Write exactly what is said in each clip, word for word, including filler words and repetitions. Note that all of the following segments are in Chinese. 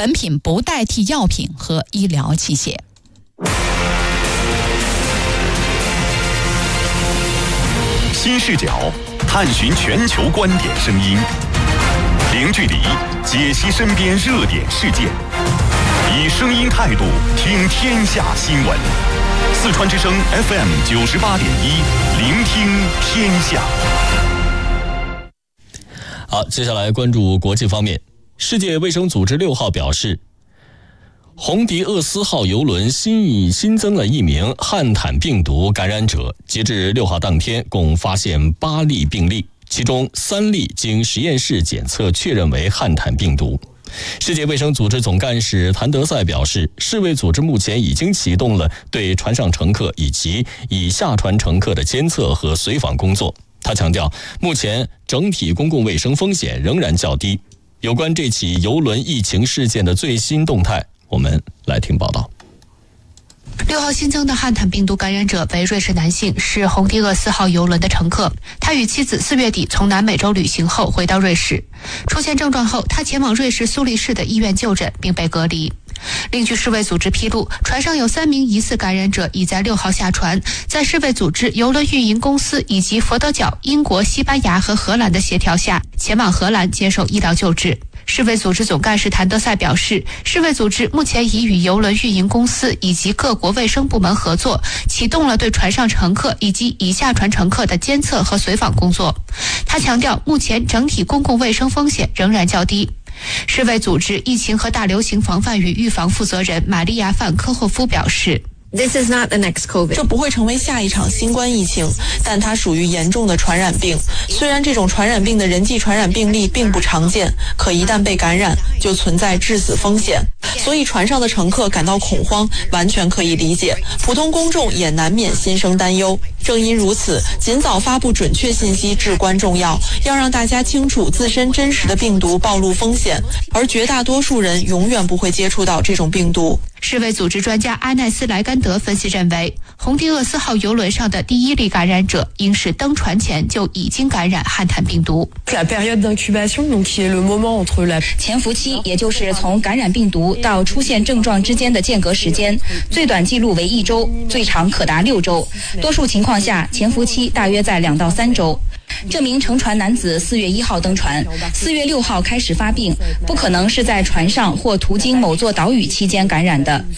本品不代替药品和医疗器械。 新视角，探寻全球观点声音，零距离解析身边热点事件，以声音态度听天下新闻。四川之声 F M 九十八点一，聆听天下。 好，接下来关注国际方面。世界卫生组织六号表示，红迪厄斯号邮轮新已新增了一名汉坦病毒感染者，截至六号当天，共发现八例病例，其中三例经实验室检测确认为汉坦病毒。世界卫生组织总干事谭德赛表示，世卫组织目前已经启动了对船上乘客以及已下船乘客的监测和随访工作。他强调，目前整体公共卫生风险仍然较低。有关这起邮轮疫情事件的最新动态，我们来听报道。 六号新增的汉坦病毒感染者为瑞士男性，是红迪厄斯号邮轮的乘客。他与妻子四月底从南美洲旅行后回到瑞士，出现症状后，他前往瑞士苏黎世的医院就诊并被隔离。另据世卫组织披露，船上有三名疑似感染者已在六号下船，在世卫组织、邮轮运营公司以及佛得角、英国、西班牙和荷兰的协调下，前往荷兰接受医疗救治。世卫组织总干事谭德赛表示，世卫组织目前已与邮轮运营公司以及各国卫生部门合作，启动了对船上乘客以及已下船乘客的监测和随访工作。他强调，目前整体公共卫生风险仍然较低。世卫组织疫情和大流行防范与预防负责人玛利亚·范科霍夫表示 ，This is not the next COVID. 这不会成为下一场新冠疫情，但它属于严重的传染病。虽然这种传染病的人际传染病例并不常见，可一旦被感染，就存在致死风险。所以船上的乘客感到恐慌，完全可以理解。普通公众也难免心生担忧。正因如此，尽早发布准确信息至关重要，要让大家清楚自身真实的病毒暴露风险，而绝大多数人永远不会接触到这种病毒。 世卫组织专家阿奈斯莱甘德分析认为，红迪厄斯号邮轮上的第一例感染者应是登船前就已经感染汉坦病毒。 潜伏期，也就是从感染病毒到出现症状之间的间隔时间，最短记录为一周，最长可达六周。多数情况下，潜伏期大约在两到三周。这名乘船男子四月一号登船，四月六号开始发病，不可能是在船上或途经某座岛屿期间感染的。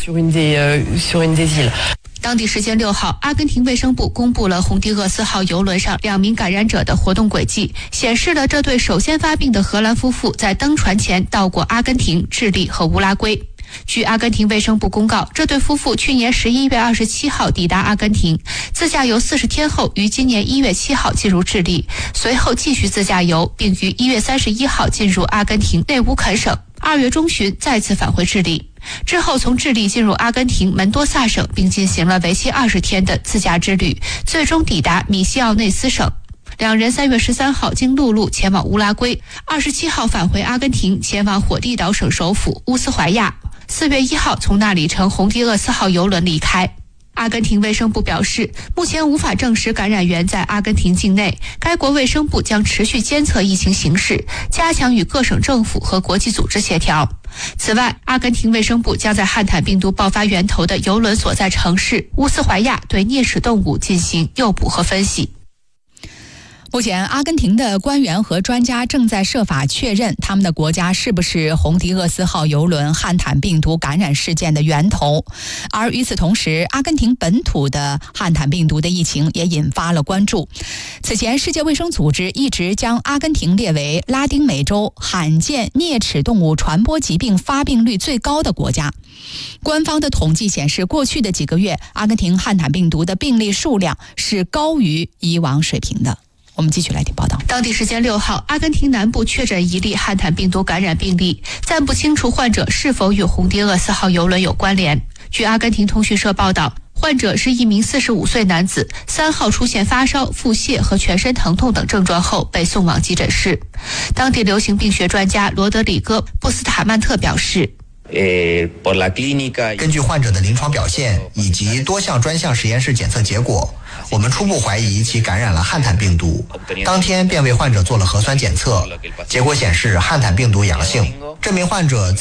当地时间六号，阿根廷卫生部公布了红迪厄斯号邮轮上两名感染者的活动轨迹，显示了这对首先发病的荷兰夫妇在登船前到过阿根廷、智利和乌拉圭。据阿根廷卫生部公告，这对夫妇去年十一月二十七号抵达阿根廷，自驾游四十天后于今年一月七号进入智利，随后继续自驾游，并于一月三十一号进入阿根廷内乌肯省，二月中旬再次返回智利。之后从智利进入阿根廷门多萨省，并进行了为期二十天的自驾之旅，最终抵达米西奥内斯省。两人三月十三号经陆路前往乌拉圭，二十七号返回阿根廷，前往火地岛省首府乌斯怀亚。四月一号从那里乘红迪厄斯号邮轮离开。阿根廷卫生部表示，目前无法证实感染源在阿根廷境内，该国卫生部将持续监测疫情形势，加强与各省政府和国际组织协调。此外，阿根廷卫生部将在汉坦病毒爆发源头的邮轮所在城市乌斯怀亚对啮齿动物进行诱捕和分析。 目前，阿根廷的官员和专家正在设法确认他们的国家是不是红迪厄斯号邮轮汉坦病毒感染事件的源头。而与此同时，阿根廷本土的汉坦病毒的疫情也引发了关注。此前，世界卫生组织一直将阿根廷列为拉丁美洲罕见啮齿动物传播疾病发病率最高的国家。官方的统计显示，过去的几个月，阿根廷汉坦病毒的病例数量是高于以往水平的。我们继续来听报道。 当地时间六号，阿根廷南部确诊一例汉坦病毒感染病例，暂不清楚患者是否与红迪厄斯号邮轮有关联。据阿根廷通讯社报道，患者是一名四十五岁男子，三号出现发烧、腹泻和全身疼痛等症状后被送往急诊室。当地流行病学专家罗德里戈·布斯塔曼特表示， 根据患者的临床表现以及多项专项实验室检测结果，我们初步怀疑其感染了汉坦病毒，当天便为患者做了核酸检测，结果显示汉坦病毒阳性。这名患者